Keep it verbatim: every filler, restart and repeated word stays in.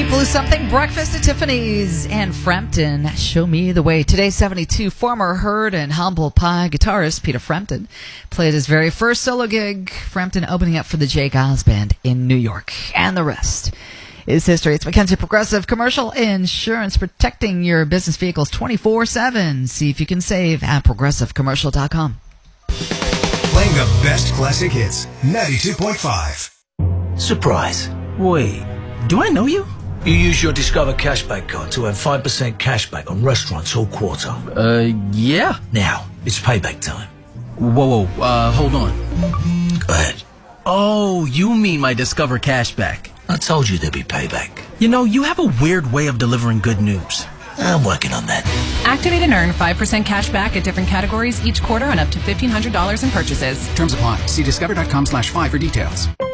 Deep Blue Something, Breakfast at Tiffany's, and Frampton, Show Me the Way. Today, seventy-two, former Herd and Humble Pie guitarist Peter Frampton played his very first solo gig, Frampton opening up for the J. Giles Band in New York. And the rest is history. It's Mackenzie Progressive Commercial Insurance, protecting your business vehicles twenty-four seven. See if you can save at progressive commercial dot com. Playing the best classic hits, ninety-two point five. Surprise. Wait, do I know you? You use your Discover Cashback card to earn five percent cashback on restaurants all quarter. Uh, yeah. Now, it's payback time. Whoa, whoa, uh, hold on. Go ahead. Oh, you mean my Discover Cashback. I told you there'd be payback. You know, you have a weird way of delivering good news. I'm working on that. Activate and earn five percent cash back at different categories each quarter on up to fifteen hundred dollars in purchases. Terms apply. See discover dot com slash five for details.